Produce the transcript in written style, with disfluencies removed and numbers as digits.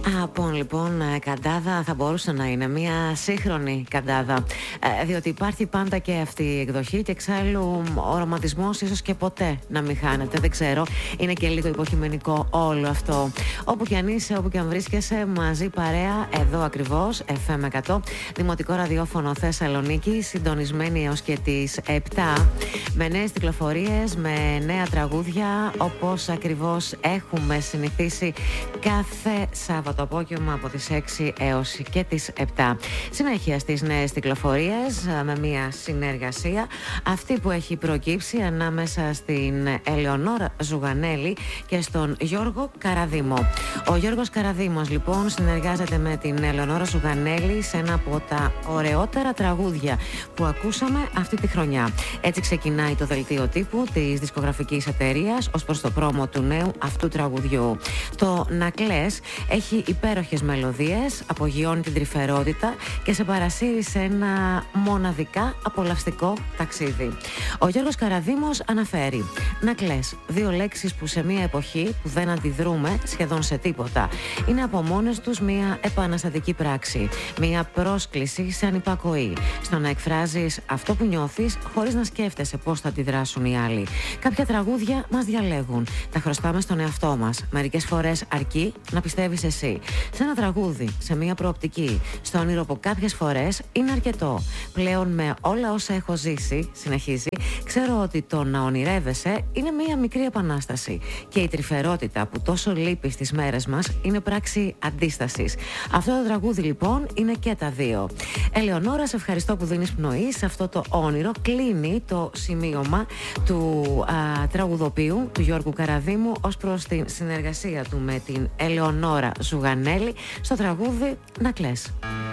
Λοιπόν, καντάδα θα μπορούσε να είναι μια σύγχρονη καντάδα, διότι υπάρχει πάντα και αυτή η εκδοχή και εξάλλου ο ρομαντισμός ίσως και ποτέ να μην χάνεται, δεν ξέρω, είναι και λίγο υποκειμενικό όλο αυτό. Όπου και αν είσαι, όπου και αν βρίσκεσαι, μαζί παρέα, εδώ ακριβώς, FM 100, Δημοτικό Ραδιόφωνο Θεσσαλονίκη, συντονισμένη έως και τις 7, με νέες κυκλοφορίες, με νέα τραγούδια, όπως ακριβώς έχουμε συνηθίσει κάθε Σάββατο απόγευμα από τις 6 έως και τις 7. Συνέχεια στις νέες κυκλοφορίες, με μια συνεργασία, αυτή που έχει προκύψει ανάμεσα στην Ελεονόρα Ζουγανέλη και στον Γιώργο Καραδήμο. Ο Γιώργος Καραδήμος λοιπόν συνεργάζεται με την Ελεονόρα Ζουγανέλη σε ένα από τα ωραιότερα τραγούδια που ακούσαμε αυτή τη χρονιά. Έτσι ξεκινάει το δελτίο τύπου της δισκογραφικής εταιρείας ως προς το πρόμο του νέου αυτού τραγουδιού. Το «Να κλαις» έχει υπέροχες μελωδίες, απογειώνει την τρυφερότητα και σε παρασύρει σε ένα μοναδικά απολαυστικό ταξίδι. Ο Γιώργος Καραδήμος αναφέρει: «Να κλαις», δύο λέξεις που σε μια εποχή που δεν αντιδρούμε σχεδόν σε τίποτα, είναι από μόνες τους μια επαναστατική πράξη, μια πρόσκληση σε ανυπακοή, στο να εκφράζεις αυτό που νιώθεις χωρίς να σκέφτεσαι πώς θα αντιδράσουν οι άλλοι. Κάποια τραγούδια μας διαλέγουν, τα χρωστάμε στον εαυτό μας. Μερικές φορές αρκεί να πιστεύεις εσύ σε ένα τραγούδι, σε μια προοπτική, στο όνειρο που κάποιες φορές είναι αρκετό. Πλέον με όλα όσα έχω ζήσει», συνεχίζει, «ξέρω ότι το να ονειρεύεσαι είναι μια μικρή επανάσταση και η τρυφερότητα που τόσο λείπει στις μέρες μας είναι πράξη αντίστασης». Αυτό το τραγούδι λοιπόν είναι και τα δύο. Ελεονόρα, σε ευχαριστώ που δίνεις πνοή σε αυτό το όνειρο. Κλείνει το σημείωμα του τραγουδοποιού, του Γιώργου Καραδήμου, ως προς την συνεργασία του με την Ελεονόρα Ζουγανέλη στο τραγούδι «Να κλαις».